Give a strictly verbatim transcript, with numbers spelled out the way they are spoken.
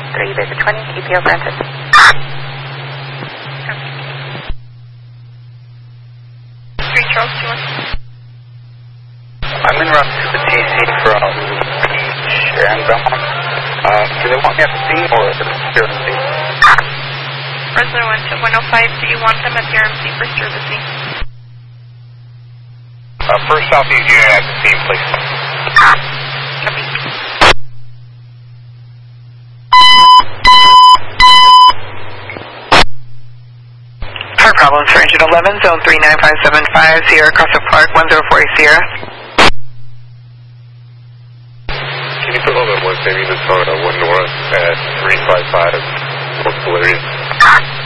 three Beta twenty, E P O granted. three Charles, two one. I'm in route to the T C from Peach and Belmont. Uh, do they want me at the scene or at the R M C? Resident one to one oh five, do you want them at the R M C first or the scene? Uh, first Southeast unit at the scene, please. Copy. Car problems for engine eleven, zone three nine five seven five, Sierra Crossing Park, one zero four eight Sierra. Can you put on the one San Diego uh, one north at three five five, multiple areas?